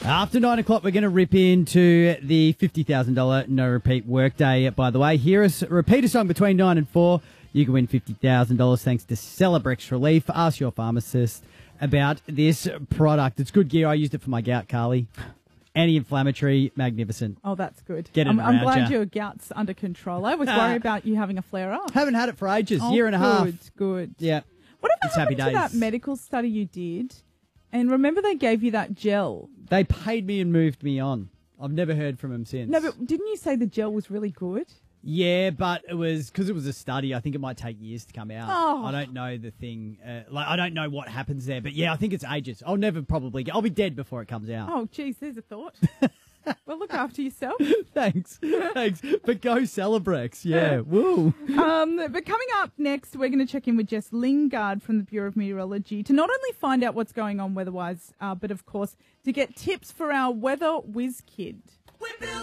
After 9 o'clock, we're going to rip into the $50,000 no repeat workday. By the way, repeat a song between 9 and 4. You can win $50,000 thanks to Celebrex Relief. Ask your pharmacist about this product. It's good gear. I used it for my gout, Carly. Anti-inflammatory, magnificent. Oh, that's good. Get it I'm around glad ya. your gout's under control. I was worried about you having a flare-up. Haven't had it for ages, Oh, year and a half. Good. Yeah. Whatever It's happy happened to days. that medical study you did? And remember they gave you that gel. They paid me and moved me on. I've never heard from them since. No, but didn't you say the gel was really good? Yeah, but it was because it was a study. I think it might take years to come out. Oh. I don't know the thing. I don't know what happens there. But yeah, I think it's ages. I'll never probably I'll be dead before it comes out. Oh, geez, there's a thought. Well, look after yourself. Thanks. But go Celebrex. Yeah. Woo. But coming up next, we're going to check in with Jess Lingard from the Bureau of Meteorology to not only find out what's going on weather-wise, but of course to get tips for our weather whiz kid.